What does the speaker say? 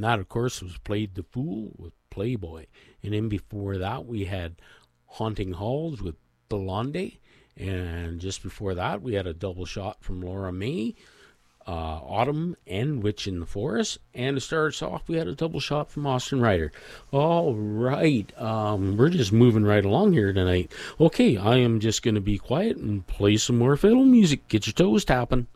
that, of course, was Played the Fool with Playboy. And then before that, we had Haunting Halls with Blonde. And just before that, we had a double shot from Laura May, Autumn and Witch in the Forest. And to start us off, we had a double shot from Austin Ryder. All right. We're just moving right along here tonight. Okay, I am just going to be quiet and play some more fiddle music. Get your toes tapping.